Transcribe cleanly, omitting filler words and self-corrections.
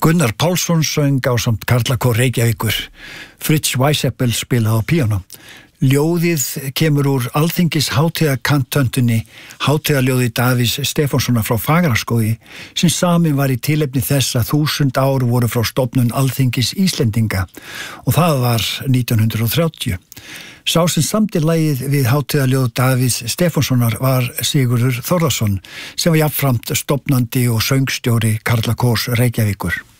Gunnar Pálsson söng ásamt Karlakór Reykjavíkur. Fritz Weisseppel spilaði á píanó. Ljóðið kemur úr Alþingis hátíðarkantöndunni, hátíðarljóði Davís Stefánssonar frá Fagraskógi, sem samin var í tilefni þess að 1000 ár voru frá stofnun Alþingis Íslendinga og það var 1930. Sá sem samdi lagið við hátíðarljóð Davís Stefánssonar var Sigurður Þórðarson, sem var jafnframt stofnandi og söngstjóri Karlakórs Reykjavíkur.